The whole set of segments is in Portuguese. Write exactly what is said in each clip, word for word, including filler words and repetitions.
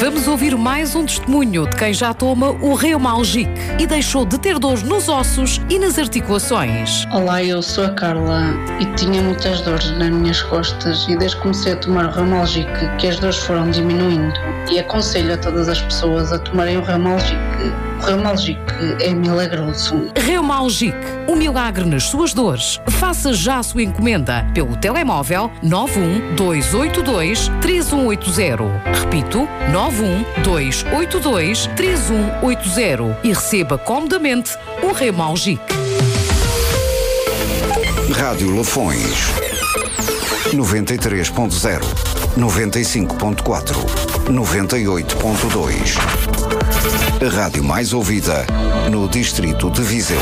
Vamos ouvir mais um testemunho de quem já toma o Reumalgic e deixou de ter dores nos ossos e nas articulações. Olá, eu sou a Carla e tinha muitas dores nas minhas costas e desde que comecei a tomar o Reumalgic que as dores foram diminuindo e aconselho a todas as pessoas a tomarem o Reumalgic. O Reumalgic é milagroso. Reumalgic, um milagre nas suas dores. Faça já a sua encomenda pelo telemóvel nove um dois oito dois três um oito zero. Repito, nove um dois oito dois três um oito zero e receba comodamente o Reumalgic. Rádio Lafões noventa e três ponto zero, noventa e cinco ponto quatro, noventa e oito ponto dois. A rádio mais ouvida no distrito de Viseu.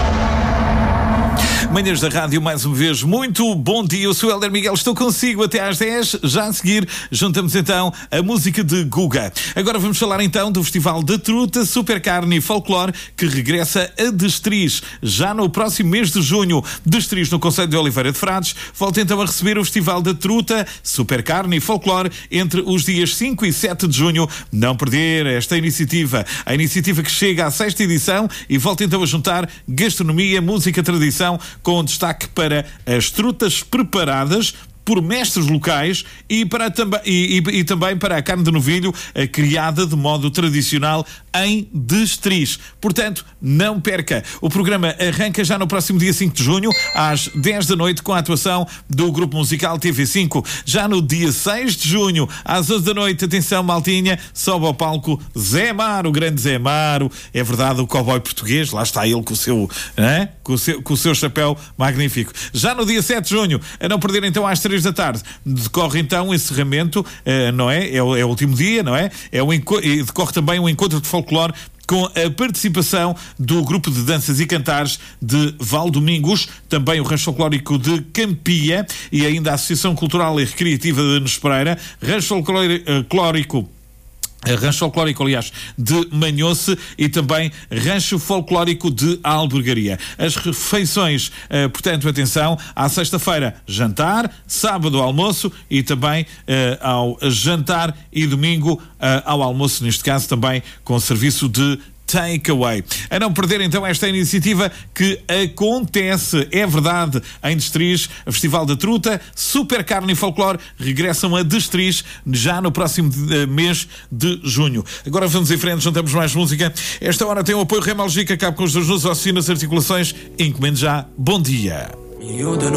Manhãs da Rádio, mais uma vez, muito bom dia. Eu sou o Helder Miguel, estou consigo até às dez. Já a seguir, juntamos então a música de Guga. Agora vamos falar então do Festival da Truta, Super Carne e Folclore, que regressa a Destriz, já no próximo mês de junho. Destriz, no concelho de Oliveira de Frades, volta então a receber o Festival da Truta, Super Carne e Folclore, entre os dias cinco e sete de junho. Não perder esta iniciativa. A iniciativa que chega à sexta edição e volta então a juntar gastronomia, música, tradição, com destaque para as trutas preparadas por mestres locais e, para tamb- e, e, e também para a carne de novilho eh, criada de modo tradicional em Destriz. Portanto, não perca. O programa arranca já no próximo dia cinco de junho, às dez da noite, com a atuação do Grupo Musical T V cinco. Já no dia seis de junho, às onze da noite, atenção maltinha, sobe ao palco Zé Amaro, o grande Zé Amaro. É verdade, o cowboy português, lá está ele com o seu, hein? com o seu, com o seu chapéu magnífico. Já no dia sete de junho, a não perder então às três da tarde, decorre então o encerramento, uh, não é? É o, é o último dia, não é? É um enco- e decorre também um encontro de folclore com a participação do grupo de danças e cantares de Valdomingos, também o Rancho Folclórico de Campia e ainda a Associação Cultural e Recreativa de Nunes Pereira, Rancho Folclórico Rancho Folclórico, aliás, de Manhoce e também Rancho Folclórico de Albergaria. As refeições, eh, portanto, atenção, à sexta-feira jantar, sábado almoço e também eh, ao jantar e domingo eh, ao almoço, neste caso também com serviço de takeaway. A não perder então esta iniciativa que acontece, é verdade, em Destriz, Festival da Truta, Super Carne e Folclore regressam a Destriz já no próximo de, uh, mês de junho. Agora vamos em frente, juntamos mais música. Esta hora tem o apoio Reumalgic, acaba com os dois nos ossos e nas articulações. Encomende já. Bom dia.